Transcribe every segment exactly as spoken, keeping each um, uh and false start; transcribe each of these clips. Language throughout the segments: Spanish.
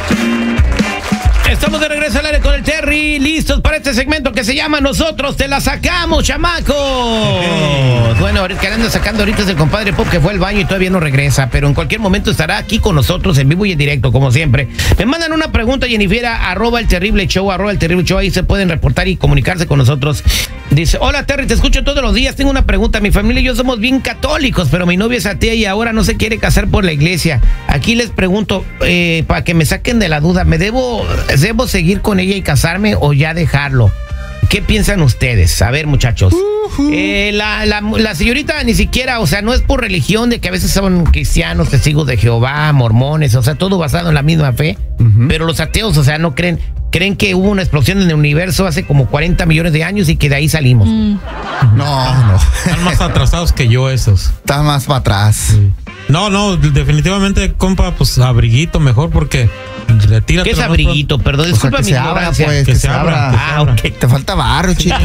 Estamos de regreso al aire con el Terry, listos para este segmento que se llama Nosotros te la sacamos, chamacos. Bueno, ahorita que anda sacando ahorita es el compadre Pop que fue al baño y todavía no regresa, pero en cualquier momento estará aquí con nosotros en vivo y en directo, como siempre. Me mandan una pregunta, Jennifer, arroba el terrible show, arroba el terrible show, ahí se pueden reportar y comunicarse con nosotros. Dice, hola Terry, te escucho todos los días, tengo una pregunta, mi familia y yo somos bien católicos, pero mi novia es atea y ahora no se quiere casar por la iglesia. Aquí les pregunto, eh, para que me saquen de la duda, ¿me debo, debo seguir con ella y casarme o ya dejarlo? ¿Qué piensan ustedes? A ver, muchachos. Uh-huh. eh, la, la, la señorita ni siquiera, o sea, no es por religión de que a veces son cristianos, testigos de Jehová, mormones, o sea, todo basado en la misma fe, uh-huh. Pero los ateos, o sea, no creen, creen que hubo una explosión en el universo hace como cuarenta millones de años y que de ahí salimos. Mm. No, no. Están más atrasados que yo esos. Están más para atrás. Sí. No, no, definitivamente, compa, pues abriguito mejor porque... ¿Qué es abriguito? Perdón, disculpa mi ignorancia. Pues, que, que se abra. abra. Ah, ok. Te falta barro, chico.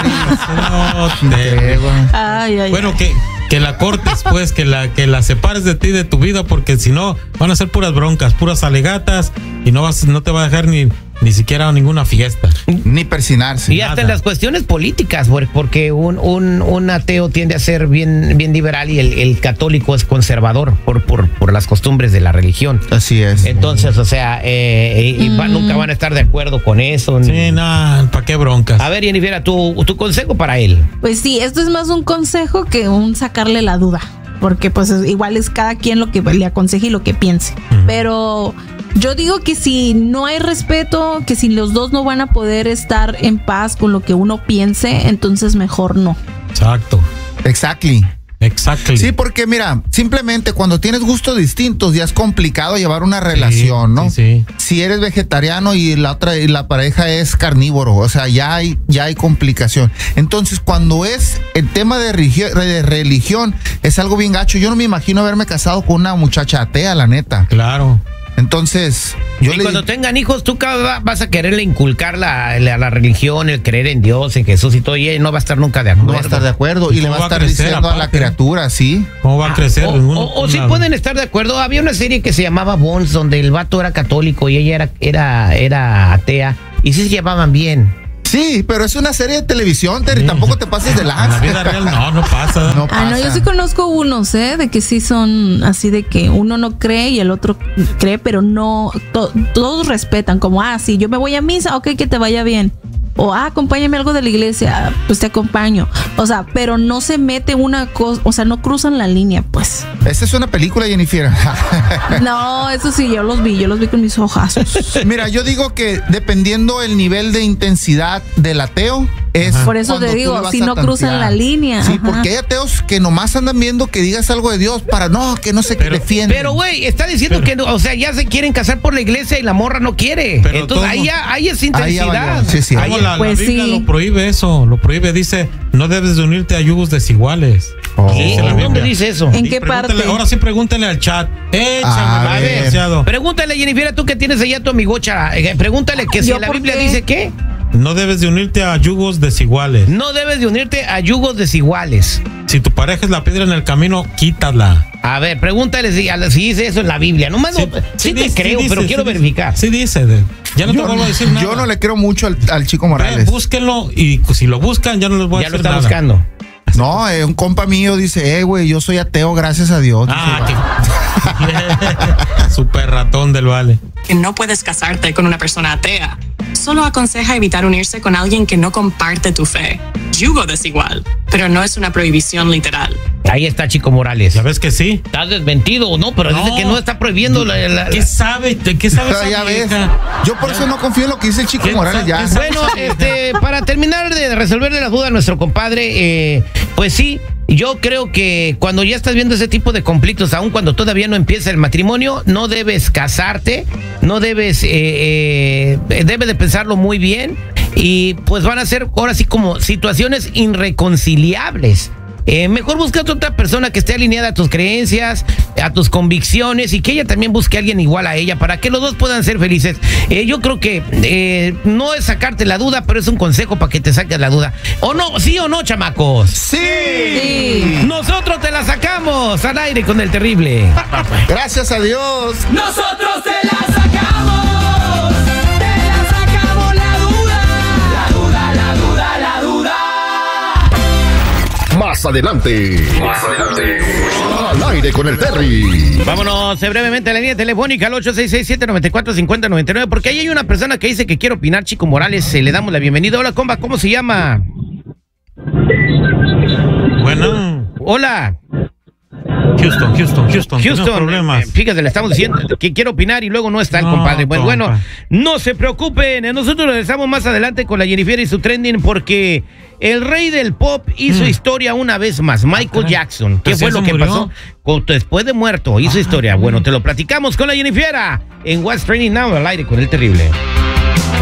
No, te... ay, ay, bueno, ay. que que la cortes, pues, que la que la separes de ti, de tu vida, porque si no van a ser puras broncas, puras alegatas y no vas, no te va a dejar ni ni siquiera ninguna fiesta, ni persinarse. Y hasta en las cuestiones políticas, porque un, un, un ateo tiende a ser bien, bien liberal y el, el católico es conservador por, por, por las costumbres de la religión. Así es. Entonces, o sea, eh, y mm. nunca van a estar de acuerdo con eso. Sí, ni... nada, ¿para qué broncas? A ver, Jennifer, tu, tu consejo para él. Pues sí, esto es más un consejo que un sacarle la duda, porque pues igual es cada quien lo que le aconseje y lo que piense. Mm. Pero... yo digo que si no hay respeto, que si los dos no van a poder estar en paz con lo que uno piense, entonces mejor no. Exacto. Exactly. Exactly. Sí, porque mira, simplemente cuando tienes gustos distintos ya es complicado llevar una relación, sí, ¿no? Sí, sí. Si eres vegetariano y la otra y la pareja es carnívoro, o sea, ya hay ya hay complicación. Entonces, cuando es el tema de, religio- de religión, es algo bien gacho. Yo no me imagino haberme casado con una muchacha atea, la neta. Claro. Entonces, yo y le... cuando tengan hijos, tú vas a quererle inculcar la, la, la religión, el creer en Dios, en Jesús y todo, y ella no va a estar nunca de acuerdo. No va a estar de acuerdo y, y le va a estar crecer, diciendo aparte, a la criatura, ¿sí? ¿Cómo va a crecer? Ah, o uno, o, o sí pueden estar de acuerdo. Había una serie que se llamaba Bones, donde el vato era católico y ella era, era, era atea, y sí se llevaban bien. Sí, pero es una serie de televisión, Terry, sí. Tampoco te pases de lanza. En la vida real no, no pasa. No pasa. Ah, no, yo sí conozco unos, ¿eh? De que sí son así de que uno no cree y el otro cree, pero no, to, todos respetan, como, ah, sí, yo me voy a misa, ok, que te vaya bien. O, ah, acompáñame algo de la iglesia, pues te acompaño. O sea, pero no se mete una cosa, o sea, no cruzan la línea, pues. Esa es una película, Jennifer. No, eso sí, yo los vi, yo los vi con mis ojos. Mira, yo digo que dependiendo el nivel de intensidad del ateo, es por eso te digo, si no cruzan la línea. Sí, ajá. Porque hay ateos que nomás andan viendo que digas algo de Dios para no, que no se pero, defienden. Pero, güey, está diciendo pero, que, o sea, ya se quieren casar por la iglesia y la morra no quiere. Pero entonces, ahí, ya, ahí es intensidad. Ahí sí, sí. Ahí, la, pues la Biblia sí. Lo prohíbe eso, lo prohíbe, dice, no debes de unirte a yugos desiguales. Oh. ¿Sí? ¿En dónde dice eso? ¿En qué parte? Ahora sí pregúntale al chat. Échame, a ver, ver. Pregúntale, Jennifer, tú que tienes allá a tu amigocha, eh, pregúntale que si la Biblia qué? dice ¿qué? No debes de unirte a yugos desiguales. No debes de unirte a yugos desiguales. Si tu pareja es la piedra en el camino, quítala. A ver, pregúntale si, si dice eso en la Biblia. Nomás sí, no, sí, sí te dice, creo, sí pero dice, quiero sí verificar. Sí dice. De, ya no yo, te vuelvo a decir nada. Yo no le creo mucho al, al Chico Morales. Ve, búsquenlo y si lo buscan ya no les voy ya a decir nada. Ya lo está nada. buscando. No, eh, un compa mío dice, eh, güey, yo soy ateo, gracias a Dios. Ah, qué... Super ratón del vale. Que no puedes casarte con una persona atea. Solo aconseja evitar unirse con alguien que no comparte tu fe. Yugo desigual, pero no es una prohibición literal. Ahí está Chico Morales. ¿Ya ves que sí? ¿Estás desmentido o no? Pero no. Dice que no está prohibiendo la... la, la... ¿Qué sabe? ¿Qué sabe esa ya ves. Yo por ya. eso no confío en lo que dice Chico Morales ya. Bueno, este, para terminar de resolverle la duda a nuestro compadre, eh, pues sí, yo creo que cuando ya estás viendo ese tipo de conflictos, aun cuando todavía no empieza el matrimonio, no debes casarte, no debes, eh, eh, debes de pensarlo muy bien y pues van a ser ahora sí como situaciones irreconciliables. Eh, mejor busca a otra persona que esté alineada a tus creencias, a tus convicciones y que ella también busque a alguien igual a ella para que los dos puedan ser felices. Eh, yo creo que eh, no es sacarte la duda, pero es un consejo para que te saques la duda. ¿O no? ¿Sí o no, chamacos? ¡Sí! sí. Nosotros te la sacamos al aire con el terrible. Gracias a Dios. Nosotros te la sacamos. Más adelante. Más adelante. Al aire con el Terry. Vámonos eh, brevemente a la línea telefónica al ocho seis seis, siete nueve cuatro, cinco cero nueve nueve, porque ahí hay una persona que dice que quiere opinar, Chico Morales. Eh, le damos la bienvenida. Hola, compa, ¿cómo se llama? Bueno. Hola. Houston, Houston, Houston. Houston, problemas. Eh, fíjate, le estamos diciendo que quiere opinar y luego no está el No, compadre. Pues compa. bueno, no se preocupen. Nosotros regresamos más adelante con la Jennifer y su trending, porque el rey del pop hizo Mm. historia una vez más, Michael Ah, Jackson. ¿Qué ¿Pero fue si lo eso que murió? pasó? Con- Después de muerto hizo Ah, historia. mm. Bueno, te lo platicamos con la Jennifer en What's Trending Now, al aire con el terrible.